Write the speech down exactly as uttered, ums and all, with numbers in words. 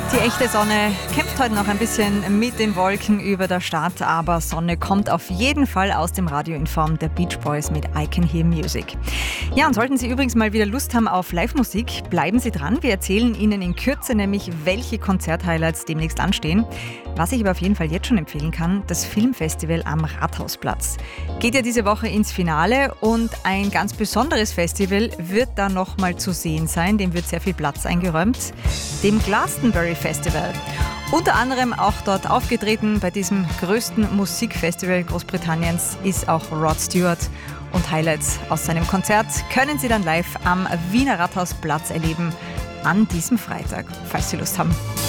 Die echte Sonne kämpft heute noch ein bisschen mit den Wolken über der Stadt, aber Sonne kommt auf jeden Fall aus dem Radio in Form der Beach Boys mit I Can Hear Music. Ja, und sollten Sie übrigens mal wieder Lust haben auf Live-Musik, bleiben Sie dran. Wir erzählen Ihnen in Kürze nämlich, welche Konzert-Highlights demnächst anstehen. Was ich aber auf jeden Fall jetzt schon empfehlen kann, das Filmfestival am Rathausplatz. Geht ja diese Woche ins Finale und ein ganz besonderes Festival wird da nochmal zu sehen sein. Dem wird sehr viel Platz eingeräumt. Dem Glastonbury Festival. Unter anderem auch dort aufgetreten bei diesem größten Musikfestival Großbritanniens ist auch Rod Stewart. Und Highlights aus seinem Konzert können Sie dann live am Wiener Rathausplatz erleben an diesem Freitag, falls Sie Lust haben.